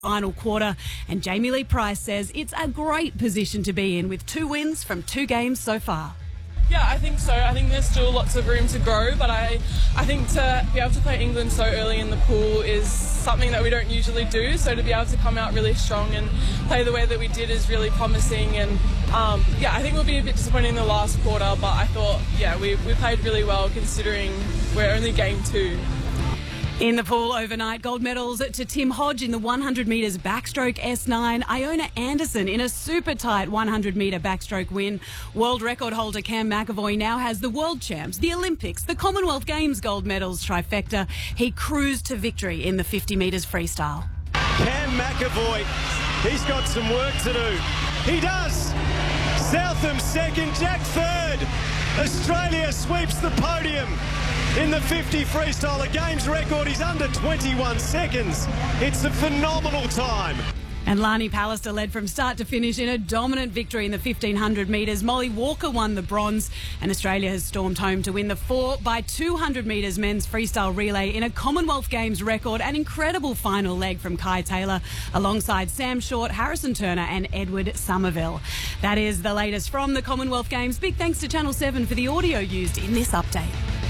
final quarter, and Jamie Lee Price says it's a great position to be in with 2 wins from 2 games so far. Yeah, I think so. I think there's still lots of room to grow, but I think to be able to play England so early in the pool is something that we don't usually do, so to be able to come out really strong and play the way that we did is really promising. And I think we'll be a bit disappointed in the last quarter, but I thought, we played really well considering we're only game 2. In the pool overnight, gold medals to Tim Hodge in the 100 metres backstroke S9, Iona Anderson in a super tight 100 metre backstroke win. World record holder Cam McAvoy now has the World Champs, the Olympics, the Commonwealth Games gold medals trifecta. He cruised to victory in the 50 metres freestyle. Cam McAvoy, he's got some work to do. He does! Southam second, Jack third. Australia sweeps the podium. In the 50 freestyle, a games record is under 21 seconds. It's a phenomenal time. And Lani Pallister led from start to finish in a dominant victory in the 1500 metres. Molly Walker won the bronze, and Australia has stormed home to win the 4x200 metres men's freestyle relay in a Commonwealth Games record. An incredible final leg from Kai Taylor alongside Sam Short, Harrison Turner and Edward Somerville. That is the latest from the Commonwealth Games. Big thanks to Channel 7 for the audio used in this update.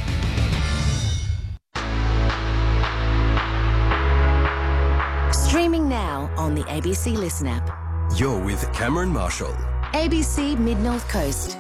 Streaming now on the ABC Listen app. You're with Cameron Marshall. ABC Mid-North Coast.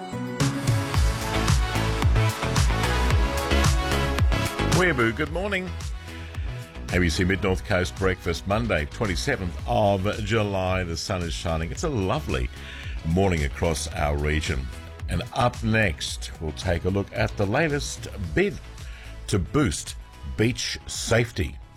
Weeaboo, good morning. ABC Mid-North Coast Breakfast, Monday, 27th of July. The sun is shining. It's a lovely morning across our region. And up next, we'll take a look at the latest bid to boost beach safety.